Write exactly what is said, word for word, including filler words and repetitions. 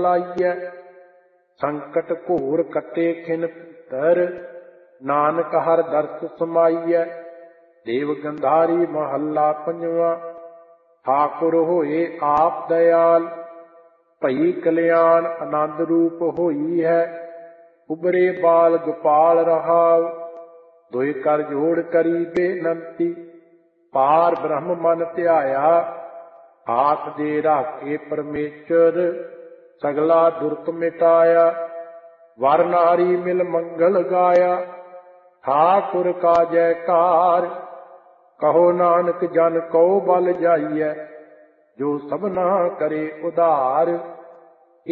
ਲਾਈਐ। ਸੰਕਟ ਘੋਰ ਕੱਟੇ ਖਿਨ ਭੀਤਰ, ਨਾਨਕ ਹਰ ਦਰਸ ਸਮਾਈਐ। ਦੇਵ ਗੰਧਾਰੀ ਮਹੱਲਾ ਪੰਜਵਾਂ। ਠਾਕੁਰ ਹੋਏ ਆਪ ਦਇਆਲ, ਭਈ ਕਲਿਆਣ ਆਨੰਦ ਰੂਪ ਹੋਈ ਹੈ। ਉਬਰੇ ਬਾਲ ਗੋਪਾਲ ਰਹਾਉ, ਦੁਇ ਕਰ ਜੋੜ ਕਰੀ ਬੇਨੰਤੀ। ਪਾਰ ਬ੍ਰਹਮ ਮਨ ਧਿਆਇਆ, ਹਾਥ ਦੇ ਰਾਖੇ ਪਰਮੇਸ਼ਰ। ਸਗਲਾ ਦੁਰਕ ਮਿਟਾਇਆ, ਵਰ ਨਾਰੀ ਮਿਲ ਮੰਗਲ ਗਾਇਆ। ਠਾਕੁਰ ਕਾ ਜੈਕਾਰ, ਕਹੋ ਨਾਨਕ ਜਨ ਕਉ ਬਲ ਜਾਈਐ। ਜੋ ਸਭਨਾ ਕਰੇ ਉਧਾਰ,